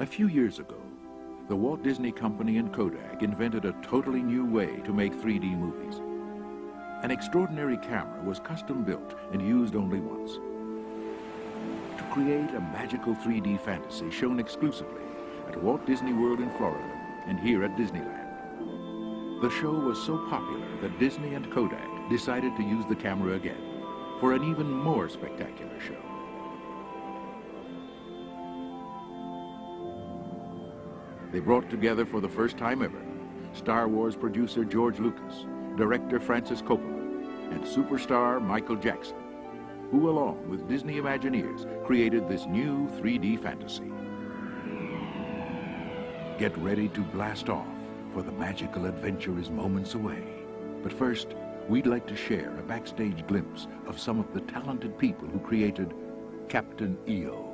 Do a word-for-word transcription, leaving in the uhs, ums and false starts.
A few years ago, the Walt Disney Company and Kodak invented a totally new way to make three D movies. An extraordinary camera was custom built and used only once to create a magical three D fantasy shown exclusively at Walt Disney World in Florida and here at Disneyland. The show was so popular that Disney and Kodak decided to use the camera again for an even more spectacular show. They brought together for the first time ever Star Wars producer George Lucas, director Francis Coppola, and superstar Michael Jackson, who along with Disney Imagineers created this new three D fantasy. Get ready to blast off, for the magical adventure is moments away. But first, we'd like to share a backstage glimpse of some of the talented people who created Captain E O.